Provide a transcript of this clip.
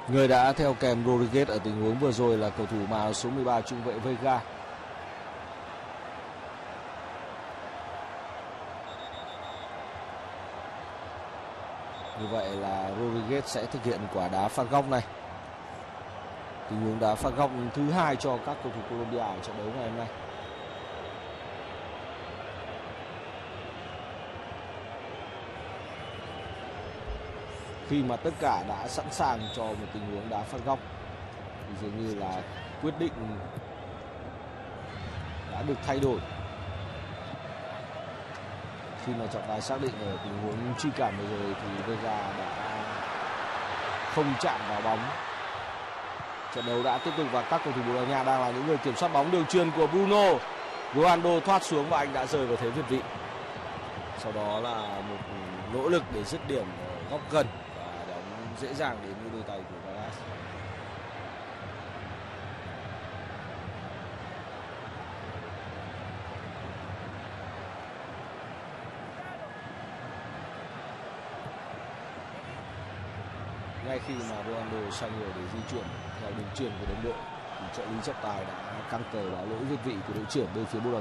Người đã theo kèm Rodriguez ở tình huống vừa rồi là cầu thủ màu áo số 13 trung vệ Vega. Như vậy là Rodriguez sẽ thực hiện quả đá phạt góc này. Tình huống đá phạt góc thứ hai cho các cầu thủ Colombia ở trận đấu ngày hôm nay. Khi mà tất cả đã sẵn sàng cho một tình huống đá phạt góc thì dường như là quyết định đã được thay đổi. Khi mà trọng tài xác định ở tình huống truy cản vừa rồi thì Vega đã không chạm vào bóng. Trận đấu đã tiếp tục và các cầu thủ Bồ Đào Nha đang là những người kiểm soát bóng. Đường chuyền của Bruno, Ronaldo thoát xuống và anh đã rơi vào thế việt vị. Sau đó là một nỗ lực để dứt điểm ở góc gần và đóng dễ dàng đến với đôi tay của Vargas. Ngay khi mà Ronaldo xoay người để di chuyển theo đường chuyền của đồng đội thì trợ lý trọng tài đã căng cờ báo lỗi việt vị của đội trưởng bên phía Bồ Đào Nha.